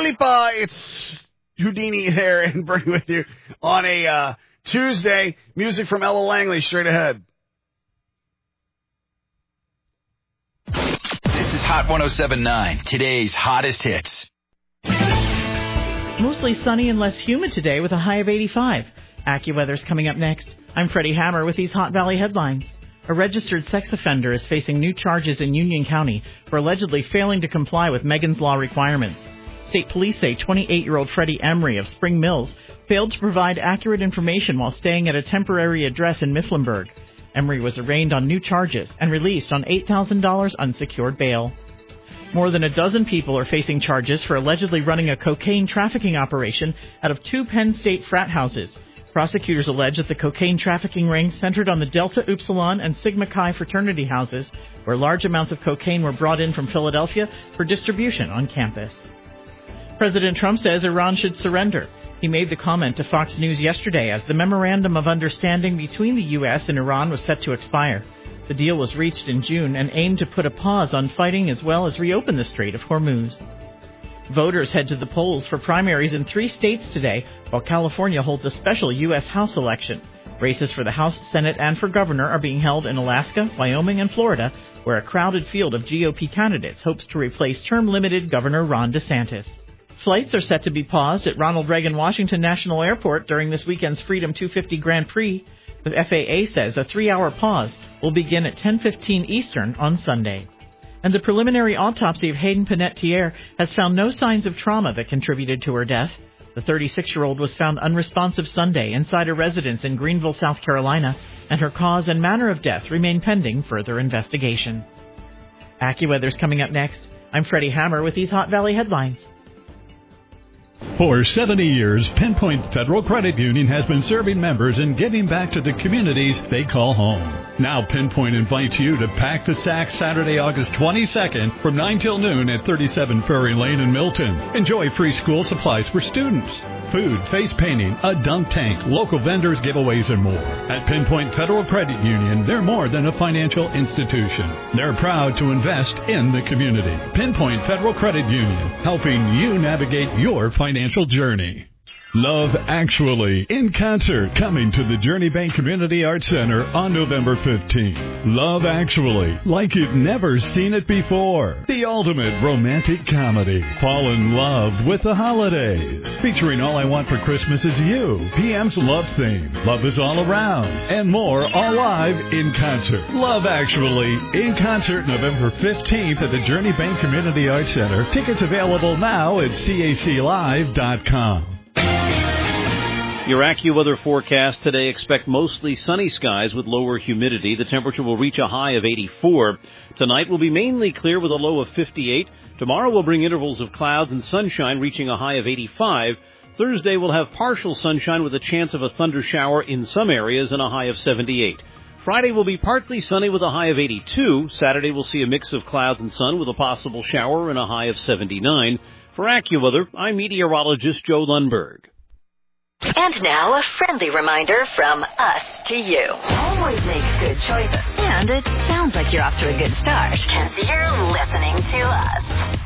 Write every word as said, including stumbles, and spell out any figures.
Lipa, it's Houdini there and Bernie with you on a uh, Tuesday. Music from Ella Langley straight ahead. This is Hot one oh seven point nine, today's hottest hits. Mostly sunny and less humid today with a high of eighty-five. AccuWeather's coming up next. I'm Freddie Hammer with these Hot Valley headlines. A registered sex offender is facing new charges in Union County for allegedly failing to comply with Megan's Law requirements. State police say twenty-eight-year-old Freddie Emery of Spring Mills failed to provide accurate information while staying at a temporary address in Mifflinburg. Emery was arraigned on new charges and released on eight thousand dollars unsecured bail. More than a dozen people are facing charges for allegedly running a cocaine trafficking operation out of two Penn State frat houses. Prosecutors allege that the cocaine trafficking ring centered on the Delta Upsilon and Sigma Chi fraternity houses, where large amounts of cocaine were brought in from Philadelphia for distribution on campus. President Trump says Iran should surrender. He made the comment to Fox News yesterday as the Memorandum of Understanding between the U S and Iran was set to expire. The deal was reached in June and aimed to put a pause on fighting as well as reopen the Strait of Hormuz. Voters head to the polls for primaries in three states today, while California holds a special U S House election. Races for the House, Senate, and for governor are being held in Alaska, Wyoming, and Florida, where a crowded field of G O P candidates hopes to replace term-limited Governor Ron DeSantis. Flights are set to be paused at Ronald Reagan Washington National Airport during this weekend's Freedom two fifty Grand Prix. The F A A says a three-hour pause will begin at ten fifteen Eastern on Sunday. And the preliminary autopsy of Hayden Panettiere has found no signs of trauma that contributed to her death. The thirty-six-year-old was found unresponsive Sunday inside a residence in Greenville, South Carolina, and her cause and manner of death remain pending further investigation. AccuWeather's coming up next. I'm Freddie Hammer with these Hot Valley headlines. For seventy years, Pinpoint Federal Credit Union has been serving members and giving back to the communities they call home. Now Pinpoint invites you to pack the sack Saturday, August twenty-second from nine till noon at thirty-seven Ferry Lane in Milton. Enjoy free school supplies for students, food, face painting, a dunk tank, local vendors, giveaways, and more. At Pinpoint Federal Credit Union, they're more than a financial institution. They're proud to invest in the community. Pinpoint Federal Credit Union, helping you navigate your financial journey. Love Actually in concert, coming to the Journey Bank Community Arts Center on November fifteenth. Love Actually, like you've never seen it before. The ultimate romantic comedy. Fall in love with the holidays. Featuring All I Want for Christmas Is You, P M's Love Theme, Love Is All Around, and more, all live in concert. Love Actually in concert November fifteenth at the Journey Bank Community Arts Center. Tickets available now at C A C live dot com. Your AccuWeather forecast today, expect mostly sunny skies with lower humidity. The temperature will reach a high of eighty-four. Tonight will be mainly clear with a low of fifty-eight. Tomorrow will bring intervals of clouds and sunshine reaching a high of eighty-five. Thursday will have partial sunshine with a chance of a thunder shower in some areas and a high of seventy-eight. Friday will be partly sunny with a high of eighty-two. Saturday will see a mix of clouds and sun with a possible shower and a high of seventy-nine. For AccuWeather, I'm meteorologist Joe Lundberg. And now a friendly reminder from us to you. Always make good choices. And it sounds like you're off to a good start because you're listening to us.